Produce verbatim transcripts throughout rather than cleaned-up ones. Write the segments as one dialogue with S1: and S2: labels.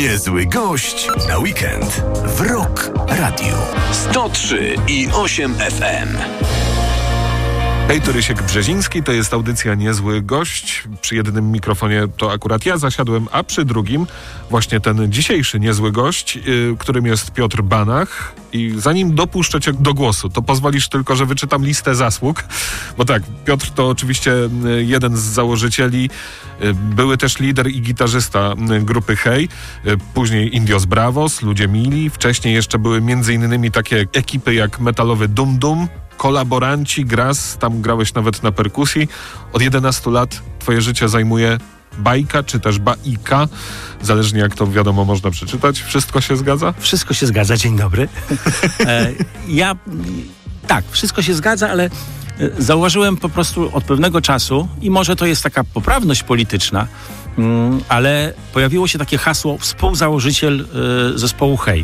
S1: Niezły gość na weekend w Rock Radio. sto trzy i osiem F M.
S2: Hej, to Rysiek Brzeziński, to jest audycja Niezły Gość. Przy jednym mikrofonie to akurat ja zasiadłem, a przy drugim właśnie ten dzisiejszy Niezły Gość, yy, którym jest Piotr Banach. I zanim dopuszczę cię do głosu, to pozwolisz tylko, że wyczytam listę zasług. Bo tak, Piotr to oczywiście jeden z założycieli, yy, były też lider i gitarzysta grupy Hej, yy, później Indios Bravos, Ludzie Mili. Wcześniej jeszcze były między innymi takie ekipy jak metalowy Dum Dum, Kolaboranci, Gras, tam grałeś nawet na perkusji. Od jedenastu lat twoje życie zajmuje bajka, czy też baika, zależnie jak to wiadomo można przeczytać. Wszystko się zgadza?
S3: Wszystko się zgadza, dzień dobry. e, ja, tak, wszystko się zgadza, ale zauważyłem po prostu od pewnego czasu, i może to jest taka poprawność polityczna, mm, ale pojawiło się takie hasło współzałożyciel y, zespołu Hej.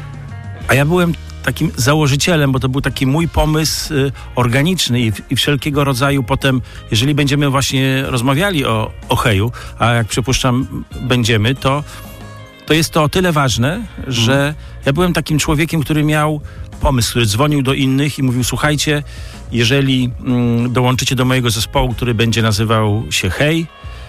S3: A ja byłem takim założycielem, bo to był taki mój pomysł y, organiczny i, i wszelkiego rodzaju potem, jeżeli będziemy właśnie rozmawiali o, o Heju, a jak przypuszczam będziemy, to, to jest to o tyle ważne, że mm. ja byłem takim człowiekiem, który miał pomysł, który dzwonił do innych i mówił: słuchajcie, jeżeli mm, dołączycie do mojego zespołu, który będzie nazywał się Hej,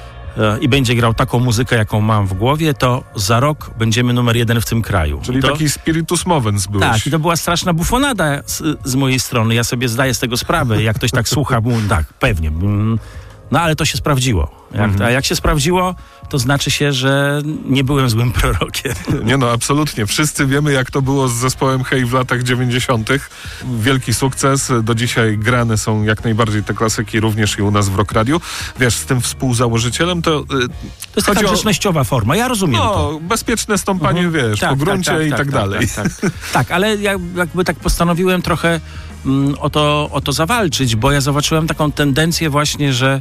S3: i będzie grał taką muzykę, jaką mam w głowie, to za rok będziemy numer jeden w tym kraju.
S2: Czyli
S3: to,
S2: taki spiritus movens byłeś.
S3: Tak, i to była straszna bufonada z, z mojej strony. Ja sobie zdaję z tego sprawę. Jak ktoś tak słucha, mówię, tak, pewnie. No ale to się sprawdziło. Jak, mhm. A jak się sprawdziło, to znaczy się, że nie byłem złym prorokiem.
S2: Nie no, absolutnie. Wszyscy wiemy, jak to było z zespołem Hej w latach dziewięćdziesiątych. Wielki sukces. Do dzisiaj grane są jak najbardziej te klasyki, również i u nas w Rock Radiu. Wiesz, z tym współzałożycielem to... Yy,
S3: to jest taka grzecznościowa o... forma, ja rozumiem
S2: no,
S3: to.
S2: bezpieczne stąpanie, mhm. wiesz, tak, po gruncie tak, tak, i tak, tak dalej.
S3: Tak, tak, tak. tak, ale ja jakby tak postanowiłem trochę mm, o, to, o to zawalczyć, bo ja zobaczyłem taką tendencję właśnie, że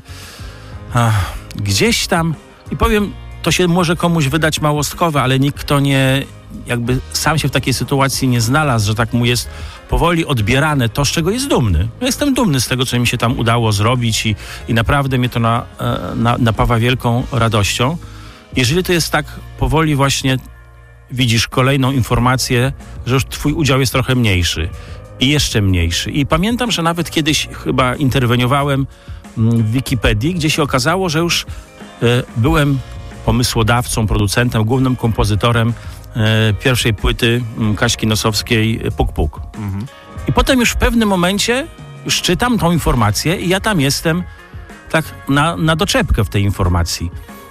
S3: ach, gdzieś tam, i powiem, to się może komuś wydać małostkowe, ale nikt, kto nie, jakby sam się w takiej sytuacji nie znalazł, że tak mu jest powoli odbierane to, z czego jest dumny. Ja jestem dumny z tego, co mi się tam udało zrobić i, i naprawdę mnie to na, na, napawa wielką radością. Jeżeli to jest tak powoli właśnie, widzisz kolejną informację, że już twój udział jest trochę mniejszy i jeszcze mniejszy. I pamiętam, że nawet kiedyś chyba interweniowałem w Wikipedii, gdzie się okazało, że już e, byłem pomysłodawcą, producentem, głównym kompozytorem e, pierwszej płyty m, Kaśki Nosowskiej Puk Puk. Mhm. I potem już w pewnym momencie już czytam tą informację i ja tam jestem tak na, na doczepkę w tej informacji.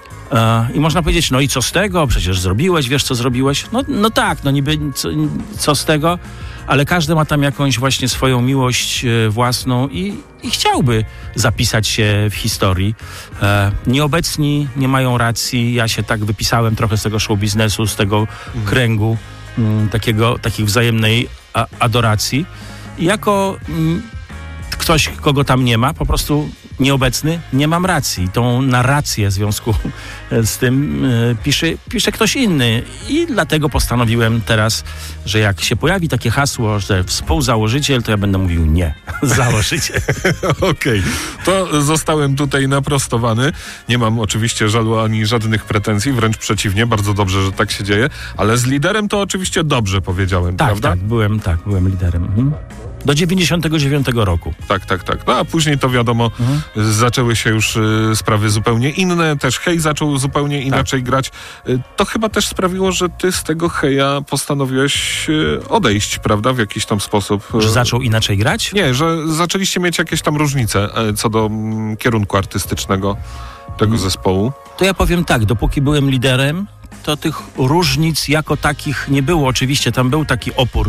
S3: E, I można powiedzieć, no i co z tego? Przecież zrobiłeś, wiesz co zrobiłeś? No, no tak, no niby co, co z tego? Ale każdy ma tam jakąś właśnie swoją miłość e, własną i, i chciałby zapisać się w historii. E, nieobecni nie mają racji. Ja się tak wypisałem trochę z tego show biznesu, z tego mhm. kręgu m, takiego, takiej wzajemnej a, adoracji. I jako m, ktoś, kogo tam nie ma, po prostu nieobecny, nie mam racji. Tą narrację w związku z tym y, pisze, pisze ktoś inny. I dlatego postanowiłem teraz, że jak się pojawi takie hasło, że współzałożyciel, to ja będę mówił nie. Założyciel.
S2: Okej. Okay. To zostałem tutaj naprostowany. Nie mam oczywiście żalu ani żadnych pretensji, wręcz przeciwnie. Bardzo dobrze, że tak się dzieje. Ale z liderem to oczywiście dobrze powiedziałem,
S3: tak,
S2: prawda?
S3: Tak, byłem, tak, byłem liderem. Mhm. Do dziewięćdziesiątego dziewiątego roku.
S2: Tak, tak, tak. No a później to wiadomo, mhm. zaczęły się już y, sprawy zupełnie inne. Też Hej zaczął zupełnie inaczej tak. grać. Y, to chyba też sprawiło, że ty z tego Heja postanowiłeś y, odejść, prawda? W jakiś tam sposób.
S3: Że zaczął inaczej grać?
S2: Nie, że zaczęliście mieć jakieś tam różnice y, co do y, kierunku artystycznego tego mhm. zespołu.
S3: To ja powiem tak, dopóki byłem liderem, to tych różnic jako takich nie było. Oczywiście tam był taki opór,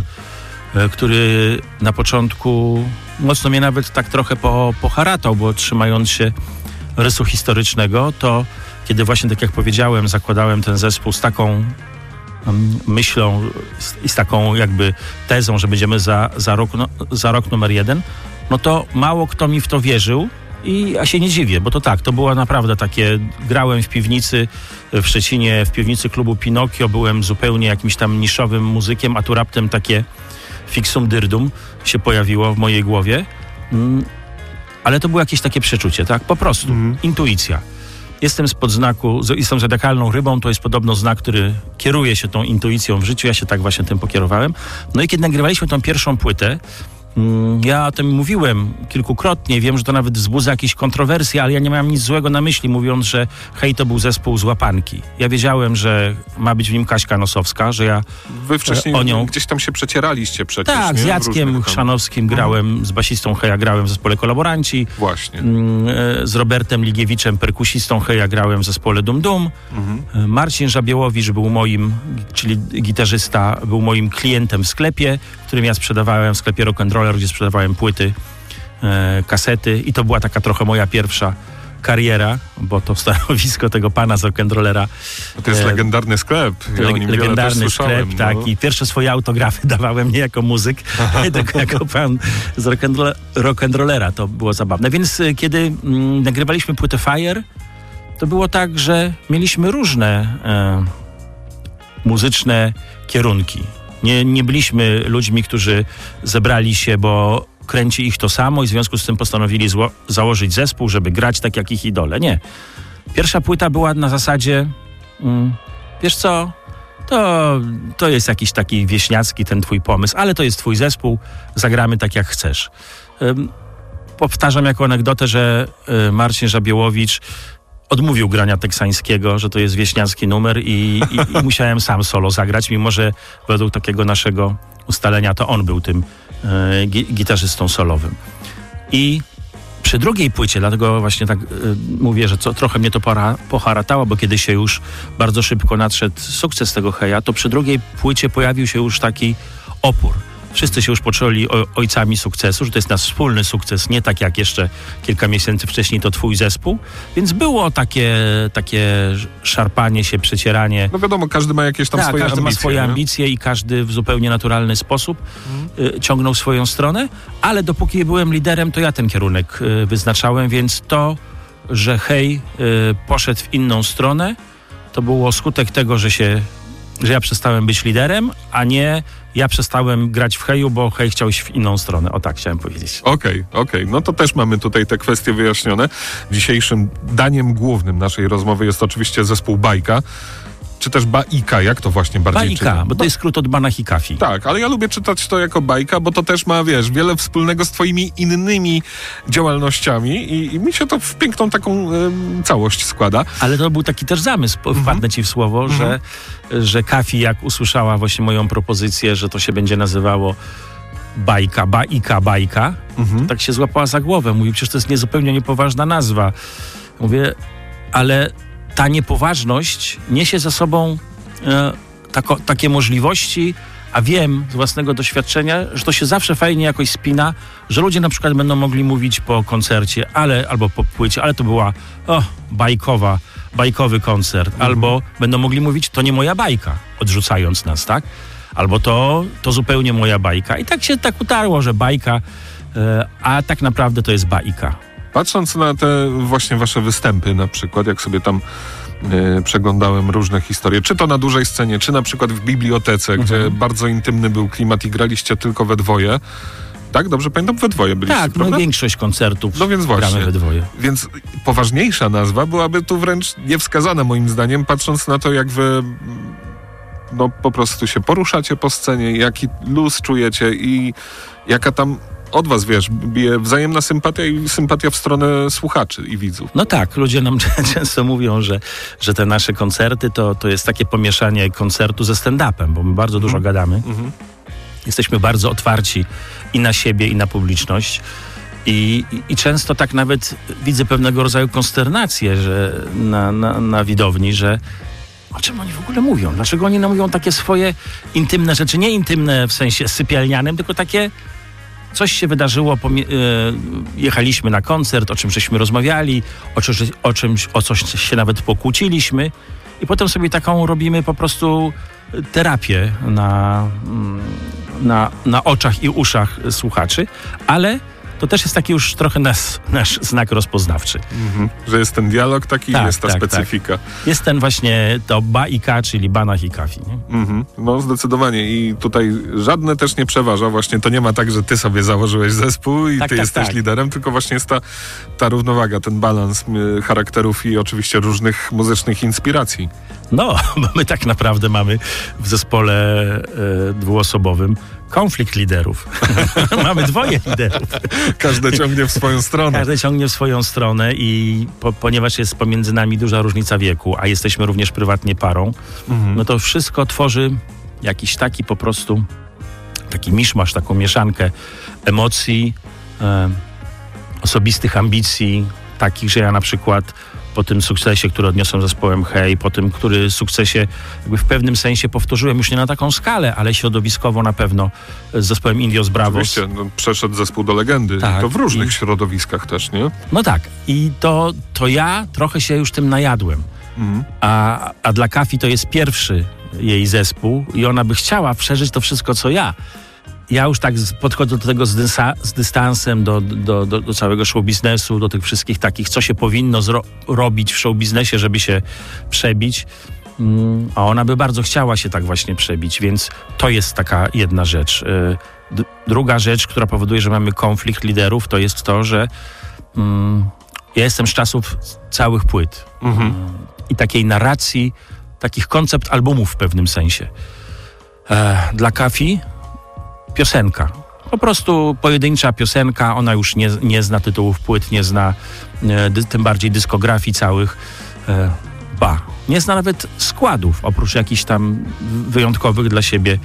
S3: który na początku mocno mnie nawet tak trochę po, poharatał, bo trzymając się rysu historycznego, to kiedy właśnie, tak jak powiedziałem, zakładałem ten zespół z taką um, myślą i z, z taką jakby tezą, że będziemy za, za, rok, no, za rok numer jeden, no to mało kto mi w to wierzył. I ja się nie dziwię, bo to tak, to było naprawdę takie, grałem w piwnicy w Szczecinie, w piwnicy klubu Pinokio, byłem zupełnie jakimś tam niszowym muzykiem, a tu raptem takie fixum dyrdum się pojawiło w mojej głowie, mm, ale to było jakieś takie przeczucie, tak, po prostu, mm. intuicja. jestem spod znaku, jestem zodiakalną rybą, to jest podobno znak, który kieruje się tą intuicją w życiu. Ja się tak właśnie tym pokierowałem. No i kiedy nagrywaliśmy tą pierwszą płytę, ja o tym mówiłem kilkukrotnie, wiem, że to nawet wzbudza jakieś kontrowersje, ale ja nie miałem nic złego na myśli, mówiąc, że Hej to był zespół z Łapanki. Ja wiedziałem, że ma być w nim Kaśka Nosowska, że ja
S2: Wy wcześniej
S3: o nią...
S2: gdzieś tam się przecieraliście przecież,
S3: Tak,
S2: nie?
S3: z Jackiem Chrzanowskim grałem, mhm. z basistą Heja grałem w zespole Kolaboranci.
S2: Właśnie.
S3: Z Robertem Ligiewiczem, perkusistą Heja grałem w zespole Dum Dum. Mhm. Marcin Żabiełowicz był moim, czyli gitarzysta, był moim klientem w sklepie, którym ja sprzedawałem w sklepie Rock'n'Roller, gdzie sprzedawałem płyty, e, kasety i to była taka trochę moja pierwsza kariera, bo to stanowisko tego pana z rock'n'rollera.
S2: To jest e, legendarny sklep. Ja
S3: leg- legendarny sklep, no. Tak. I pierwsze swoje autografy dawałem nie jako muzyk, tylko jako pan z rock'n'roll- rock'n'rollera. To było zabawne. Więc e, kiedy m, nagrywaliśmy płytę Fire, to było tak, że mieliśmy różne e, muzyczne kierunki. Nie, nie byliśmy ludźmi, którzy zebrali się, bo kręci ich to samo i w związku z tym postanowili zło- założyć zespół, żeby grać tak jak ich idole. Nie. Pierwsza płyta była na zasadzie mm, wiesz co, to, to jest jakiś taki wieśniacki ten twój pomysł, ale to jest twój zespół, zagramy tak jak chcesz. Ym, powtarzam jako anegdotę, że y, Marcin Żabiełowicz odmówił grania teksańskiego, że to jest wieśniacki numer i, i, i musiałem sam solo zagrać, mimo że według takiego naszego ustalenia to on był tym e, gi- gitarzystą solowym. I przy drugiej płycie, dlatego właśnie tak e, mówię, że co, trochę mnie to pora, poharatało, bo kiedy się już bardzo szybko nadszedł sukces tego Heja, to przy drugiej płycie pojawił się już taki opór. Wszyscy się już poczuli o, ojcami sukcesu, że to jest nasz wspólny sukces, nie tak jak jeszcze kilka miesięcy wcześniej to twój zespół. Więc było takie, takie szarpanie się, przecieranie.
S2: No wiadomo, każdy ma jakieś tam
S3: tak,
S2: swoje
S3: każdy
S2: ambicje.
S3: ma swoje
S2: nie? ambicje
S3: i każdy w zupełnie naturalny sposób hmm. y, ciągnął swoją stronę, ale dopóki byłem liderem, to ja ten kierunek y, wyznaczałem, więc to, że Hej y, poszedł w inną stronę, to było skutek tego, że się że ja przestałem być liderem, a nie ja przestałem grać w Heju, bo Hej chciał iść w inną stronę. O tak chciałem powiedzieć.
S2: Okej, okay, okej. Okay. No to też mamy tutaj te kwestie wyjaśnione. Dzisiejszym daniem głównym naszej rozmowy jest oczywiście zespół Bajka. Czy też Baika, jak to właśnie bardziej
S3: Baika,
S2: czytam?
S3: bo to jest skrót od Banach i Kafi.
S2: Tak, ale ja lubię czytać to jako Bajka, bo to też ma, wiesz, wiele wspólnego z twoimi innymi działalnościami i, i mi się to w piękną taką y, całość składa. Ale
S3: to był taki też zamysł, mm-hmm. wpadnę ci w słowo, mm-hmm. że, że Kafi jak usłyszała właśnie moją propozycję, że to się będzie nazywało Bajka, Baika, Bajka, mm-hmm. to tak się złapała za głowę. Mówi, przecież to jest nie, zupełnie niepoważna nazwa. Mówię, ale ta niepoważność niesie za sobą e, tako, takie możliwości, a wiem z własnego doświadczenia, że to się zawsze fajnie jakoś spina, że ludzie na przykład będą mogli mówić po koncercie, ale albo po płycie, ale to była o, bajkowa, bajkowy koncert, mhm. albo będą mogli mówić, to nie moja bajka, odrzucając nas, tak? Albo to, to zupełnie moja bajka. I tak się tak utarło, że bajka, e, a tak naprawdę to jest Bajka.
S2: Patrząc na te właśnie wasze występy na przykład, jak sobie tam y, przeglądałem różne historie, czy to na dużej scenie, czy na przykład w bibliotece, mhm. gdzie bardzo intymny był klimat i graliście tylko we dwoje. Tak? Dobrze pamiętam? We dwoje byliście,
S3: tak,
S2: prawda?
S3: No większość koncertów
S2: no więc właśnie.
S3: gramy we dwoje.
S2: Więc poważniejsza nazwa byłaby tu wręcz niewskazana moim zdaniem, patrząc na to, jak wy no po prostu się poruszacie po scenie, jaki luz czujecie i jaka tam od was, wiesz, bije wzajemna sympatia i sympatia w stronę słuchaczy i widzów.
S3: No tak, ludzie nam często mówią, że, że te nasze koncerty to, to jest takie pomieszanie koncertu ze stand-upem, bo my bardzo dużo mm. gadamy. Mm-hmm. Jesteśmy bardzo otwarci i na siebie, i na publiczność. I, i, i często tak nawet widzę pewnego rodzaju konsternację że na, na, na widowni, że o czym oni w ogóle mówią? Dlaczego oni nam mówią takie swoje intymne rzeczy? Nie intymne w sensie sypialnianym, tylko takie coś się wydarzyło, pomie- jechaliśmy na koncert, o czym żeśmy rozmawiali, o, czy, o czymś, o coś się nawet pokłóciliśmy i potem sobie taką robimy po prostu terapię na, na, na oczach i uszach słuchaczy, ale to też jest taki już trochę nas, nasz znak rozpoznawczy.
S2: Mhm. Że jest ten dialog taki,
S3: tak,
S2: jest ta
S3: tak,
S2: specyfika.
S3: Tak. Jest ten właśnie to ba i ka, czyli banach i kafi. Nie?
S2: Mhm. No zdecydowanie i tutaj żadne też nie przeważa. Właśnie to nie ma tak, że ty sobie założyłeś zespół i
S3: tak,
S2: ty
S3: tak,
S2: jesteś
S3: tak.
S2: liderem, tylko właśnie jest ta, ta równowaga, ten balans y, charakterów i oczywiście różnych muzycznych inspiracji.
S3: No, bo my tak naprawdę mamy w zespole e, dwuosobowym konflikt liderów. Mamy dwoje liderów.
S2: Każdy ciągnie w swoją stronę.
S3: Każdy ciągnie w swoją stronę i po, ponieważ jest pomiędzy nami duża różnica wieku, a jesteśmy również prywatnie parą, mhm. no to wszystko tworzy jakiś taki po prostu taki miszmasz, taką mieszankę emocji, e, osobistych ambicji, takich, że ja na przykład po tym sukcesie, który odniosłem zespołem Hej, po tym, który sukcesie jakby w pewnym sensie powtórzyłem, już nie na taką skalę, ale środowiskowo na pewno z zespołem Indios Bravos.
S2: Oczywiście, no, przeszedł zespół do legendy.
S3: Tak,
S2: to w różnych
S3: i...
S2: środowiskach też, nie?
S3: No tak. I to, to ja trochę się już tym najadłem. Mhm. A, a dla Kafi to jest pierwszy jej zespół i ona by chciała przeżyć to wszystko, co ja. Ja już tak podchodzę do tego z, dysa, z dystansem, do, do, do, do całego show biznesu, do tych wszystkich takich, co się powinno zro- robić w show biznesie, żeby się przebić. Mm, a ona by bardzo chciała się tak właśnie przebić, więc to jest taka jedna rzecz. D- druga rzecz, która powoduje, że mamy konflikt liderów, to jest to, że mm, ja jestem z czasów całych płyt mhm. y, i takiej narracji, takich koncept albumów w pewnym sensie. E, dla Kafi piosenka. Po prostu pojedyncza piosenka, ona już nie, nie zna tytułów płyt, nie zna e, dy, tym bardziej dyskografii całych. E, ba, nie zna nawet składów, oprócz jakichś tam wyjątkowych dla siebie.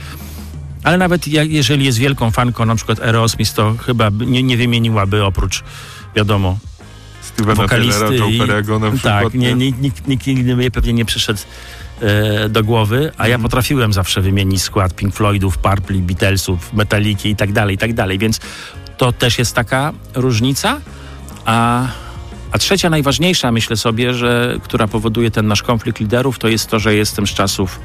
S3: Ale nawet jak, jeżeli jest wielką fanką na przykład Aerosmith, to chyba nie, nie wymieniłaby oprócz, wiadomo,
S2: Stevena
S3: wokalisty.
S2: Taylora, Joe Perego na przykład.
S3: Tak, nie, nie, nikt, nikt inny by pewnie nie przyszedł e, do głowy, a ja mm. potrafiłem zawsze wymienić skład Pink Floydów, Purple, Beatlesów, Metaliki i tak dalej, i tak dalej, więc to też jest taka różnica. A, a trzecia, najważniejsza, myślę sobie, że która powoduje ten nasz konflikt liderów, to jest to, że jestem z czasów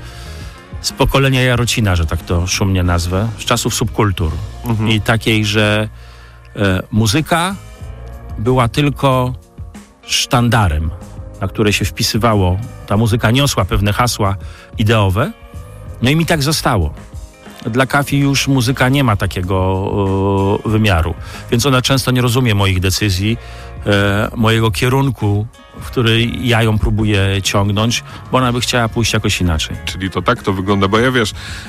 S3: z pokolenia Jarocina, że tak to szumnie nazwę, z czasów subkultur. Mm-hmm. I takiej, że e, muzyka była tylko sztandarem, na które się wpisywało. Ta muzyka niosła pewne hasła ideowe. No i mi tak zostało. Dla Kafi już muzyka nie ma takiego o, wymiaru. Więc ona często nie rozumie moich decyzji, e, mojego kierunku, w który ja ją próbuję ciągnąć, bo ona by chciała pójść jakoś inaczej.
S2: Czyli to tak to wygląda, bo ja wiesz,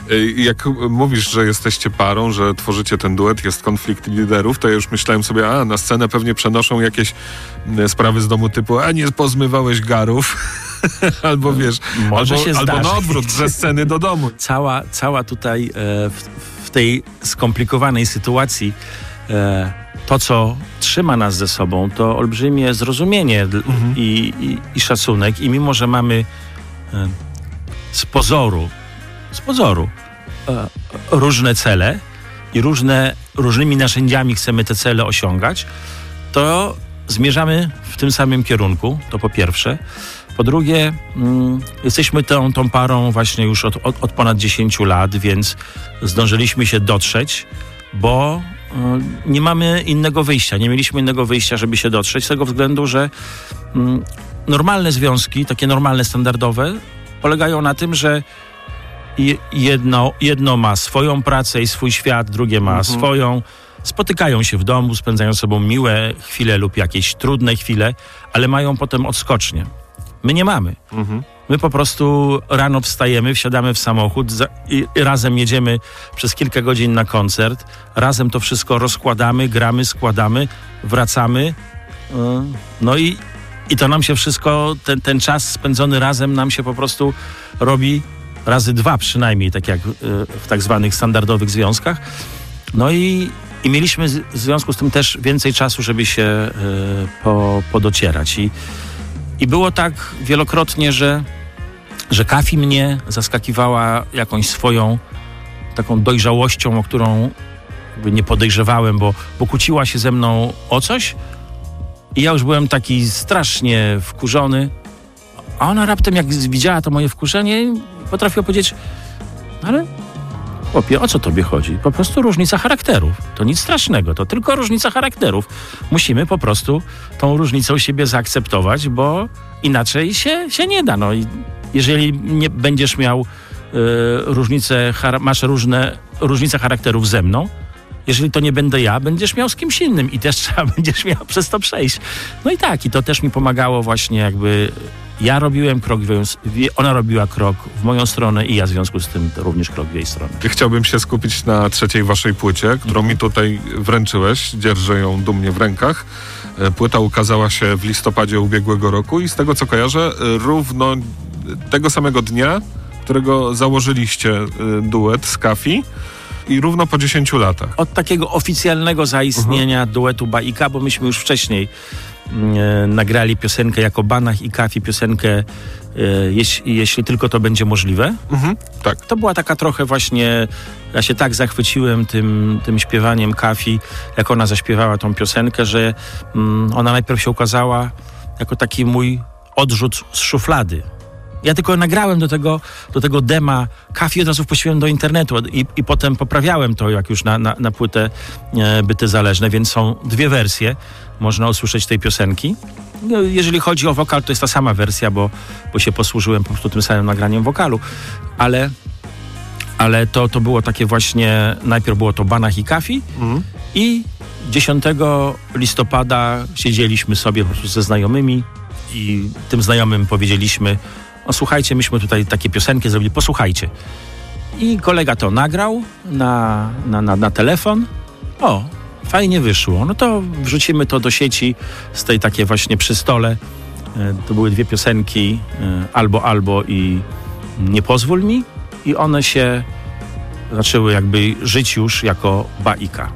S2: jak mówisz, że jesteście parą, że tworzycie ten duet, jest konflikt liderów, to ja już myślałem sobie, a na scenę pewnie przenoszą jakieś sprawy z domu typu, a nie pozmywałeś garów, albo wiesz,
S3: Może
S2: albo,
S3: się
S2: albo
S3: zdarzy.
S2: na odwrót, ze sceny do domu.
S3: Cała, cała tutaj e, w, w tej skomplikowanej sytuacji e, to, co trzyma nas ze sobą, to olbrzymie zrozumienie mhm. i, i, i szacunek. I mimo, że mamy e, z pozoru, z pozoru e, różne cele i różne, różnymi narzędziami chcemy te cele osiągać, to zmierzamy w tym samym kierunku, to po pierwsze. Po drugie, mm, jesteśmy tą, tą parą właśnie już od, od, od ponad dziesięciu lat, więc zdążyliśmy się dotrzeć, bo nie mamy innego wyjścia, nie mieliśmy innego wyjścia, żeby się dotrzeć, z tego względu, że mm, normalne związki, takie normalne, standardowe, polegają na tym, że jedno, jedno ma swoją pracę i swój świat, drugie ma mhm. swoją, spotykają się w domu, spędzają ze sobą miłe chwile lub jakieś trudne chwile, ale mają potem odskocznie. My nie mamy. Mhm. My po prostu rano wstajemy, wsiadamy w samochód za, i, i razem jedziemy przez kilka godzin na koncert. Razem to wszystko rozkładamy, gramy, składamy, wracamy. Yy, no i, i to nam się wszystko, ten, ten czas spędzony razem nam się po prostu robi razy dwa przynajmniej, tak jak yy, w tak zwanych standardowych związkach. No i, i mieliśmy z, w związku z tym też więcej czasu, żeby się yy, po, podocierać. I I było tak wielokrotnie, że, że Kafi mnie zaskakiwała jakąś swoją taką dojrzałością, o którą jakby nie podejrzewałem, bo, bo kłóciła się ze mną o coś i ja już byłem taki strasznie wkurzony, a ona raptem jak widziała to moje wkurzenie, potrafiła powiedzieć, ale Chłopie, o co tobie chodzi? Po prostu różnica charakterów. To nic strasznego, to tylko różnica charakterów. Musimy po prostu tą różnicę u siebie zaakceptować, bo inaczej się, się nie da. No i jeżeli nie będziesz miał y, różnice, masz różne różnice charakterów ze mną, jeżeli to nie będę ja, będziesz miał z kimś innym i też trzeba będziesz miał przez to przejść. No i tak, i to też mi pomagało właśnie jakby... Ja robiłem krok, ona robiła krok w moją stronę i ja w związku z tym również krok w jej stronę.
S2: Chciałbym się skupić na trzeciej waszej płycie, którą mi tutaj wręczyłeś. Dzierżę ją dumnie w rękach. Płyta ukazała się w listopadzie ubiegłego roku i z tego co kojarzę, równo tego samego dnia, którego założyliście duet z Kafi i równo po dziesięciu latach.
S3: Od takiego oficjalnego zaistnienia uh-huh. duetu Baika, bo myśmy już wcześniej E, nagrali piosenkę jako Banach i Kafi, piosenkę e, jeśli, jeśli tylko to będzie możliwe.
S2: Mhm, tak.
S3: To była taka trochę właśnie, ja się tak zachwyciłem tym, tym śpiewaniem Kafi, jak ona zaśpiewała tą piosenkę, że mm, ona najpierw się ukazała jako taki mój odrzut z szuflady. Ja tylko nagrałem do tego, do tego dema Kafi, od razu wpuściłem do internetu i, i potem poprawiałem to, jak już na, na, na płytę e, Byty Zależne, więc są dwie wersje. Można usłyszeć tej piosenki. No, jeżeli chodzi o wokal, to jest ta sama wersja, bo, bo się posłużyłem po prostu tym samym nagraniem wokalu. Ale, ale to, to było takie właśnie, najpierw było to Banach i Kafi mhm. i dziesiątego listopada siedzieliśmy sobie po prostu ze znajomymi i tym znajomym powiedzieliśmy: o, słuchajcie, myśmy tutaj takie piosenki zrobili, posłuchajcie. I kolega to nagrał na, na, na, na telefon. O, fajnie wyszło. No to wrzucimy to do sieci z tej takiej właśnie przy stole. To były dwie piosenki, Albo Albo i Nie pozwól mi. I one się zaczęły jakby żyć już jako Baika.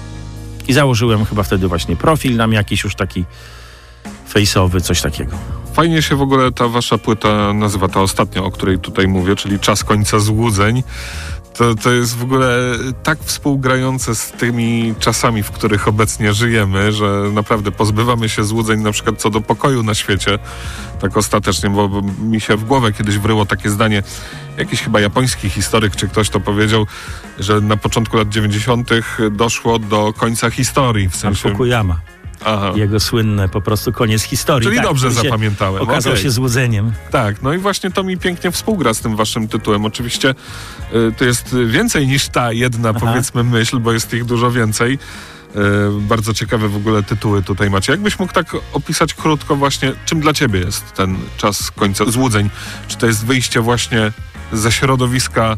S3: I założyłem chyba wtedy właśnie profil nam jakiś już taki fejsowy, coś takiego.
S2: Fajnie się w ogóle ta wasza płyta nazywa, ta ostatnia, o której tutaj mówię, czyli Czas końca złudzeń. To, to jest w ogóle tak współgrające z tymi czasami, w których obecnie żyjemy, że naprawdę pozbywamy się złudzeń na przykład co do pokoju na świecie, tak ostatecznie, bo, bo mi się w głowę kiedyś wryło takie zdanie, jakiś chyba japoński historyk czy ktoś to powiedział, że na początku lat dziewięćdziesiątych doszło do końca historii. W sensie...
S3: Fukuyama. Aha. Jego słynne po prostu koniec historii.
S2: Czyli
S3: tak,
S2: dobrze zapamiętałem.
S3: Okazał okay. się złudzeniem.
S2: Tak, no i właśnie to mi pięknie współgra z tym waszym tytułem. Oczywiście y, to jest więcej niż ta jedna, Aha. powiedzmy, myśl, bo jest ich dużo więcej. Y, bardzo ciekawe w ogóle tytuły tutaj macie. Jakbyś mógł tak opisać krótko właśnie, czym dla ciebie jest ten Czas końca złudzeń? Czy to jest wyjście właśnie ze środowiska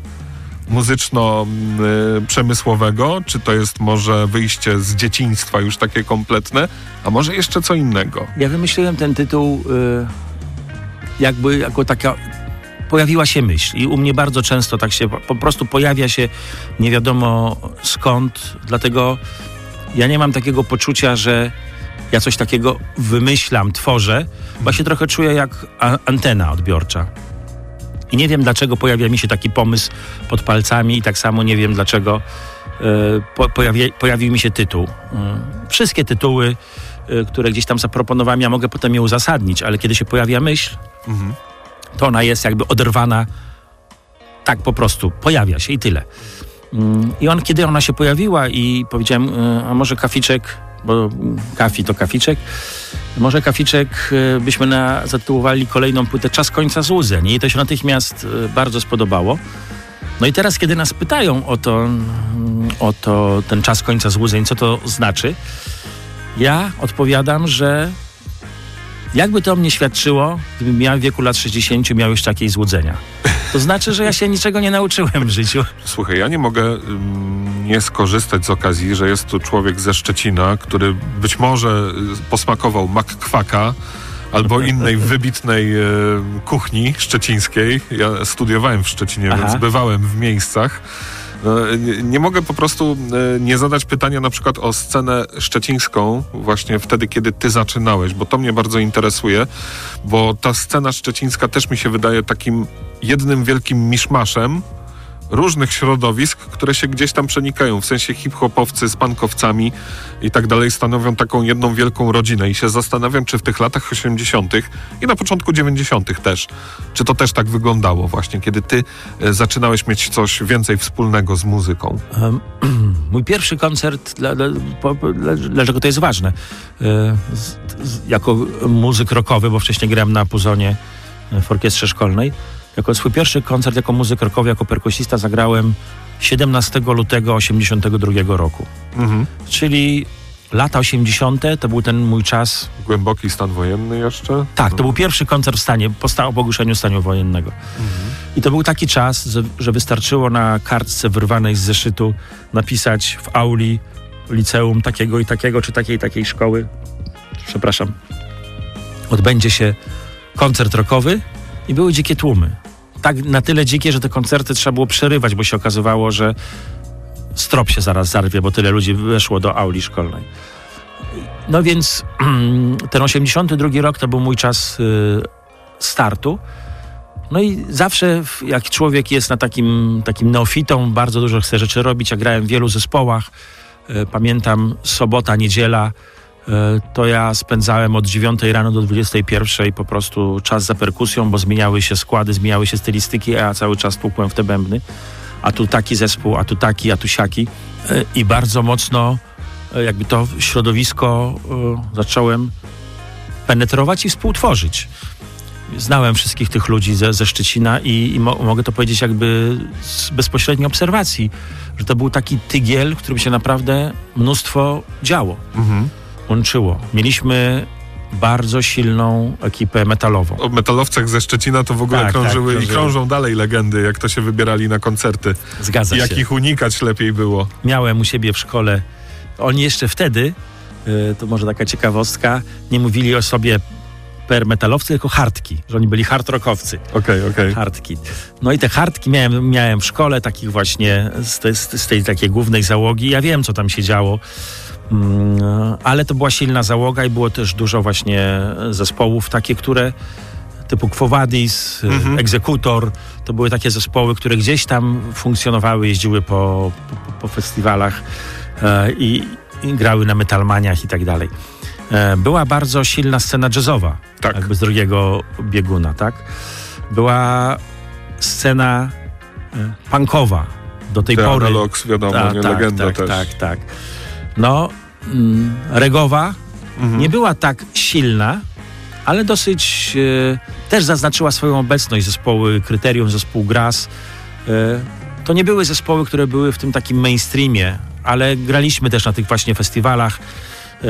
S2: muzyczno-przemysłowego, czy to jest może wyjście z dzieciństwa już takie kompletne, a może jeszcze co innego?
S3: Ja wymyśliłem ten tytuł y, jakby jako taka pojawiła się myśl i u mnie bardzo często tak się po prostu pojawia się nie wiadomo skąd, dlatego ja nie mam takiego poczucia, że ja coś takiego wymyślam, tworzę, bo ja się trochę czuję jak a- antena odbiorcza. I nie wiem, dlaczego pojawia mi się taki pomysł pod palcami i tak samo nie wiem, dlaczego y, po, pojawi, pojawił mi się tytuł. Y, wszystkie tytuły, y, które gdzieś tam zaproponowałem, ja mogę potem je uzasadnić, ale kiedy się pojawia myśl, mhm. to ona jest jakby oderwana tak po prostu, pojawia się i tyle. Y, I on, kiedy ona się pojawiła i powiedziałem, y, a może Kaficzek, bo Kafi to Kaficzek, może Kaficzek byśmy na, zatytułowali kolejną płytę Czas końca złudzeń. I to się natychmiast bardzo spodobało. No i teraz, kiedy nas pytają o to, o to ten Czas końca złudzeń, co to znaczy, ja odpowiadam, że jakby to mnie świadczyło, gdybym ja w wieku lat sześćdziesięciu miał już takie złudzenia. To znaczy, że ja się niczego nie nauczyłem w życiu.
S2: Słuchaj, ja nie mogę um, nie skorzystać z okazji, że jest tu człowiek ze Szczecina, który być może posmakował makkwaka albo innej wybitnej e, kuchni szczecińskiej. Ja studiowałem w Szczecinie, Aha. więc bywałem w miejscach. Nie, nie mogę po prostu nie zadać pytania na przykład o scenę szczecińską właśnie wtedy, kiedy ty zaczynałeś, bo to mnie bardzo interesuje, bo ta scena szczecińska też mi się wydaje takim jednym wielkim miszmaszem różnych środowisk, które się gdzieś tam przenikają. W sensie hip-hopowcy z punkowcami i tak dalej stanowią taką jedną wielką rodzinę. I się zastanawiam, czy w tych latach osiemdziesiątych i na początku dziewięćdziesiątych też, czy to też tak wyglądało właśnie, kiedy ty e, zaczynałeś mieć coś więcej wspólnego z muzyką.
S3: Um, mój pierwszy koncert, dla, dla, po, dla, dlaczego to jest ważne? E, z, z, jako muzyk rockowy, bo wcześniej grałem na Puzonie w orkiestrze szkolnej. Jako swój pierwszy koncert jako muzyk rockowy, jako perkusista zagrałem siedemnastego lutego osiemdziesiątego drugiego roku. Mhm. Czyli lata osiemdziesiąte to był ten mój czas.
S2: Głęboki stan wojenny jeszcze?
S3: Tak, to był pierwszy koncert w stanie, po sta- ogłoszeniu stanu wojennego. Mhm. I to był taki czas, że, że wystarczyło na kartce wyrwanej z zeszytu napisać w auli liceum takiego i takiego, czy takiej i takiej szkoły, przepraszam, odbędzie się koncert rockowy i były dzikie tłumy. Tak na tyle dzikie, że te koncerty trzeba było przerywać, bo się okazywało, że strop się zaraz zarwie, bo tyle ludzi weszło do auli szkolnej. No więc ten osiemdziesiąty drugi rok to był mój czas y, startu. No i zawsze jak człowiek jest na takim, takim neofitą, bardzo dużo chce rzeczy robić. Ja grałem w wielu zespołach. Y, pamiętam sobota, niedziela. To ja spędzałem od dziewiątej rano do dwudziestej pierwszej po prostu czas za perkusją, bo zmieniały się składy, zmieniały się stylistyki, a ja cały czas tłukłem w te bębny. A tu taki zespół, a tu taki, a tu siaki. I bardzo mocno jakby to środowisko zacząłem penetrować i współtworzyć. Znałem wszystkich tych ludzi ze, ze Szczecina i, i mo- mogę to powiedzieć jakby z bezpośredniej obserwacji, że to był taki tygiel, w którym się naprawdę mnóstwo działo. Mhm. Łączyło. Mieliśmy bardzo silną ekipę metalową.
S2: O metalowcach ze Szczecina to w ogóle
S3: tak,
S2: krążyły
S3: tak,
S2: i krążą dalej legendy, jak to się wybierali na koncerty.
S3: Zgadza
S2: jak
S3: się.
S2: Jak ich unikać lepiej było.
S3: Miałem u siebie w szkole. Oni jeszcze wtedy, yy, to może taka ciekawostka, nie mówili o sobie per metalowcy, tylko hardki, że oni byli hard rockowcy.
S2: Okej, okay, okej. Okay.
S3: Hardki. No i te hardki miałem, miałem w szkole, takich właśnie z, te, z tej takiej głównej załogi. Ja wiem, co tam się działo. Ale to była silna załoga i było też dużo właśnie zespołów takie, które typu Quo Vadis, mhm. Egzekutor, to były takie zespoły, które gdzieś tam funkcjonowały, jeździły po, po, po festiwalach e, i, i grały na metalmaniach i tak dalej. E, była bardzo silna scena jazzowa, tak. Jakby z drugiego bieguna, tak? Była scena e, punkowa do tej
S2: The
S3: pory.
S2: Analogs, wiadomo,
S3: Ta,
S2: nie
S3: tak,
S2: legenda
S3: tak,
S2: też.
S3: Tak, tak. No, mm, regowa mhm. nie była tak silna, ale dosyć e, też zaznaczyła swoją obecność. Zespoły Kryterium, zespół Gras. E, to nie były zespoły, które były w tym takim mainstreamie, ale graliśmy też na tych właśnie festiwalach e,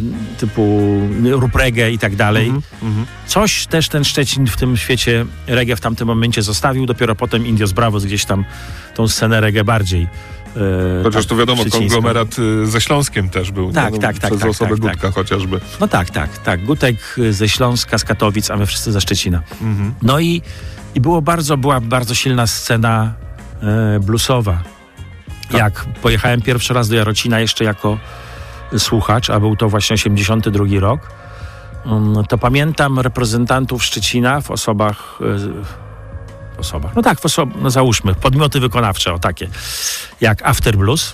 S3: typu Rup Reggae i tak dalej. Mhm. Coś też ten Szczecin w tym świecie reggae w tamtym momencie zostawił. Dopiero potem Indios Bravos gdzieś tam tą scenę reggae bardziej
S2: Yy, Chociaż to wiadomo, konglomerat y, ze Śląskiem też był.
S3: Tak,
S2: no,
S3: tak, tak.
S2: Przez
S3: tak,
S2: osobę
S3: tak,
S2: Gutka
S3: tak.
S2: chociażby.
S3: No tak, tak, tak. Gutek ze Śląska, z Katowic, a my wszyscy ze Szczecina. Mhm. No i, i było bardzo, była bardzo silna scena e, bluesowa. Tak. Jak pojechałem pierwszy raz do Jarocina jeszcze jako słuchacz, a był to właśnie osiemdziesiąty drugi rok, um, to pamiętam reprezentantów Szczecina w osobach... E, osobach. No tak, w oso- no załóżmy, podmioty wykonawcze, o takie, jak After Blues.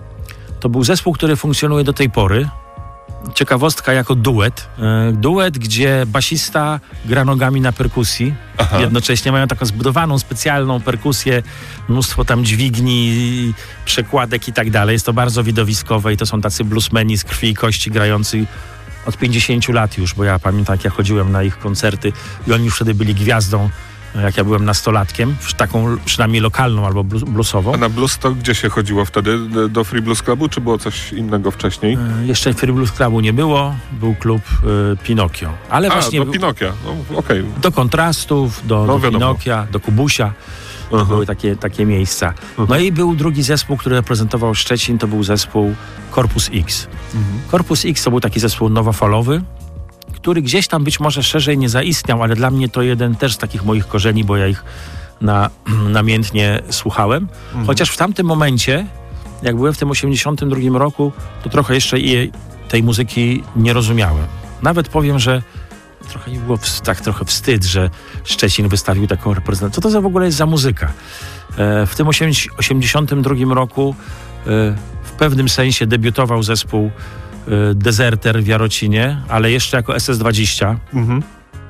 S3: To był zespół, który funkcjonuje do tej pory. Ciekawostka jako duet. E, duet, gdzie basista gra nogami na perkusji. Aha. Jednocześnie mają taką zbudowaną specjalną perkusję, mnóstwo tam dźwigni, przekładek i tak dalej. Jest to bardzo widowiskowe i to są tacy bluesmeni z krwi i kości grający od pięćdziesięciu lat już, bo ja pamiętam, jak ja chodziłem na ich koncerty i oni już wtedy byli gwiazdą, jak ja byłem nastolatkiem, taką przynajmniej lokalną albo bluesową.
S2: A na blues to gdzie się chodziło wtedy? Do Free Blues Clubu, czy było coś innego wcześniej?
S3: E, jeszcze Free Blues Clubu nie było, był klub e, Pinokio. Ale
S2: A,
S3: właśnie
S2: do Pinokia, no, okej. Okay.
S3: Do Kontrastów, do,
S2: no,
S3: do Pinokia, do Kubusia. To były takie, takie miejsca. Uh-huh. No i był drugi zespół, który reprezentował Szczecin, to był zespół Corpus X. Uh-huh. Corpus X to był taki zespół nowofalowy, który gdzieś tam być może szerzej nie zaistniał, ale dla mnie to jeden też z takich moich korzeni, bo ja ich na, namiętnie słuchałem. Mhm. Chociaż w tamtym momencie, jak byłem w tym osiemdziesiątym drugim roku, to trochę jeszcze jej, tej muzyki nie rozumiałem. Nawet powiem, że trochę mi było w, tak trochę wstyd, że Szczecin wystawił taką reprezentację. Co to za w ogóle jest za muzyka? E, w tym osiemdziesiątym drugim roku e, w pewnym sensie debiutował zespół e, Dezerter w Jarocinie, ale jeszcze jako S S dwadzieścia. Mhm.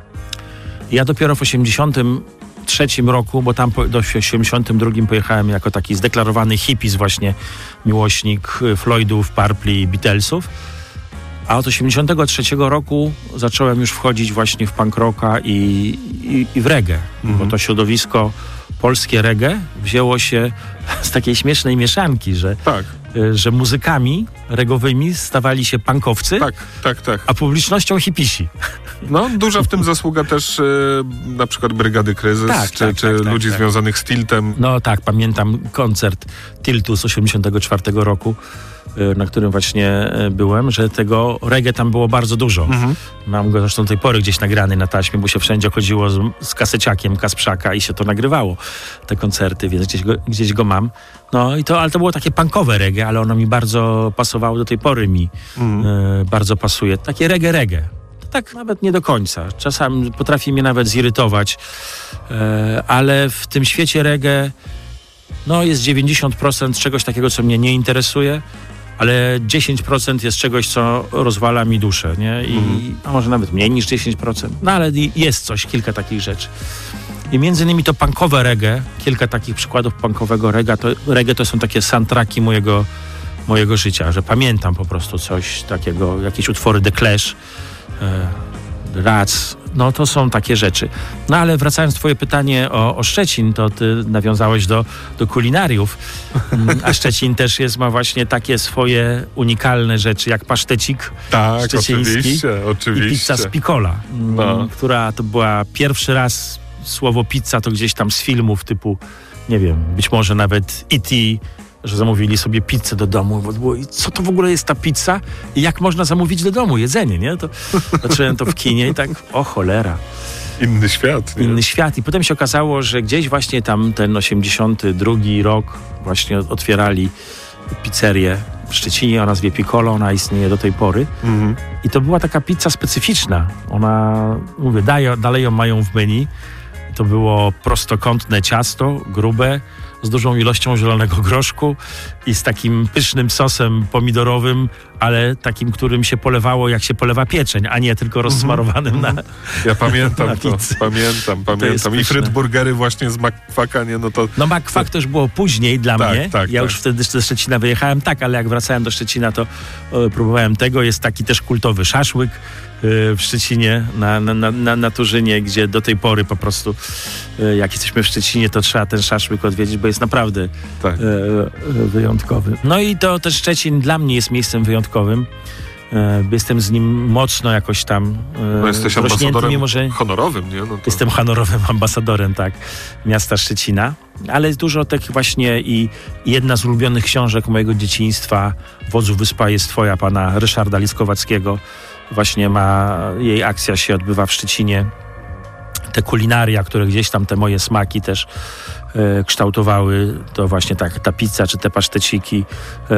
S3: Ja dopiero w osiemdziesiątym trzecim roku, bo tam po, do osiemdziesiątym drugim pojechałem jako taki zdeklarowany hippies właśnie, miłośnik Floydów, Purpli, Beatlesów. A od osiemdziesiątego trzeciego roku zacząłem już wchodzić właśnie w punk rocka i, i, i w reggae, mhm. bo to środowisko polskie reggae wzięło się z takiej śmiesznej mieszanki, że,
S2: tak.
S3: że muzykami regowymi stawali się punkowcy,
S2: tak, tak, tak.
S3: a publicznością hipisi.
S2: No, duża w tym zasługa też e, na przykład Brygady Kryzys,
S3: tak,
S2: czy,
S3: tak,
S2: czy
S3: tak,
S2: ludzi
S3: tak,
S2: związanych z Tiltem.
S3: No tak, pamiętam koncert Tiltu z osiemdziesiątego czwartego roku, na którym właśnie byłem, że tego reggae tam było bardzo dużo. Mhm. Mam go zresztą do tej pory gdzieś nagrany na taśmie, bo się wszędzie chodziło z, z kaseciakiem Kasprzaka i się to nagrywało, te koncerty, więc gdzieś go, gdzieś go mam. No i to, ale to było takie punkowe reggae, ale ono mi bardzo pasowało, do tej pory mi mhm. e, bardzo pasuje. Takie reggae reggae. Tak nawet nie do końca. Czasami potrafi mnie nawet zirytować, e, ale w tym świecie reggae no jest dziewięćdziesiąt procent czegoś takiego, co mnie nie interesuje, ale dziesięć procent jest czegoś, co rozwala mi duszę, nie? I, mm. A może nawet mniej niż dziesięć procent. No ale jest coś, kilka takich rzeczy. I między innymi to punkowe reggae, kilka takich przykładów punkowego reggae, to, reggae to są takie soundtracki mojego, mojego życia, że pamiętam po prostu coś takiego, jakieś utwory The Clash, e, Rats, no to są takie rzeczy. No ale wracając twoje pytanie o, o Szczecin, to ty nawiązałeś do, do kulinariów, a Szczecin też jest, ma właśnie takie swoje unikalne rzeczy, jak pasztecik
S2: tak,
S3: szczeciński
S2: oczywiście, oczywiście.
S3: i pizza z Piccola,
S2: no. która
S3: to była pierwszy raz, słowo pizza to gdzieś tam z filmów typu, nie wiem, być może nawet E T, że zamówili sobie pizzę do domu, bo było, co to w ogóle jest ta pizza i jak można zamówić do domu jedzenie, nie? To zacząłem to w kinie i tak, o cholera.
S2: Inny świat. Nie?
S3: Inny świat. I potem się okazało, że gdzieś właśnie tam ten osiemdziesiąty drugi rok właśnie otwierali pizzerię w Szczecinie o nazwie Piccolo, ona istnieje do tej pory. Mhm. I to była taka pizza specyficzna. Ona, mówię, daje, dalej ją mają w menu. To było prostokątne ciasto, grube, z dużą ilością zielonego groszku i z takim pysznym sosem pomidorowym, ale takim, którym się polewało, jak się polewa pieczeń, a nie tylko rozsmarowanym mm-hmm. na
S2: Ja pamiętam
S3: na
S2: to, pamiętam, pamiętam. I frytburgery właśnie z McQuacka, nie? No to...
S3: No McQuack to już było później dla
S2: tak,
S3: mnie.
S2: Tak,
S3: ja
S2: tak.
S3: już wtedy do Szczecina wyjechałem, tak, ale jak wracałem do Szczecina, to e, próbowałem tego. Jest taki też kultowy szaszłyk w Szczecinie, na, na, na, na Turzynie, gdzie do tej pory po prostu jak jesteśmy w Szczecinie, to trzeba ten szaszłyk odwiedzić, bo jest naprawdę tak. e, wyjątkowy. No i to też Szczecin dla mnie jest miejscem wyjątkowym. E, jestem z nim mocno jakoś tam e,
S2: no jesteś ambasadorem
S3: mimo, że
S2: honorowym, nie? No to...
S3: Jestem honorowym ambasadorem, tak, miasta Szczecina. Ale jest dużo tych właśnie i jedna z ulubionych książek mojego dzieciństwa, Wodzu Wyspa jest twoja, pana Ryszarda Liskowackiego. Właśnie ma, jej akcja się odbywa w Szczecinie. Te kulinaria, które gdzieś tam te moje smaki też e, kształtowały, to właśnie tak, ta pizza czy te paszteciki. E,